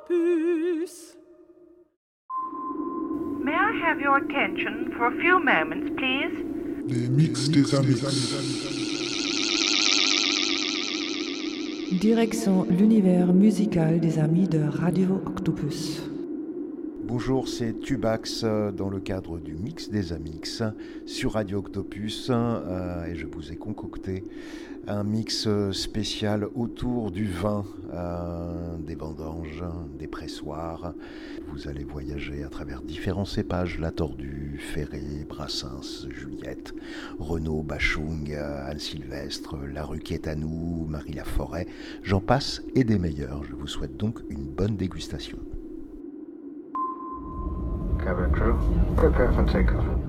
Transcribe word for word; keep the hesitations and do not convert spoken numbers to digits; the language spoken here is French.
Octopus. May I have your attention for a few moments, please? Les mix des Amix. Direction l'univers musical des amis de Radio Octopus. Bonjour, c'est Tubax dans le cadre du Mix des Amix sur Radio Octopus euh, et je vous ai concocté un mix spécial autour du vin, euh, des vendanges, des pressoirs. Vous allez voyager à travers différents cépages, la Tordue, Ferré, Brassens, Juliette, Renaud, Bachung, Anne Sylvestre, La Ruquier à nous, Marie Laforêt, j'en passe et des meilleurs. Je vous souhaite donc une bonne dégustation. Cabin crew, prepare for takeoff.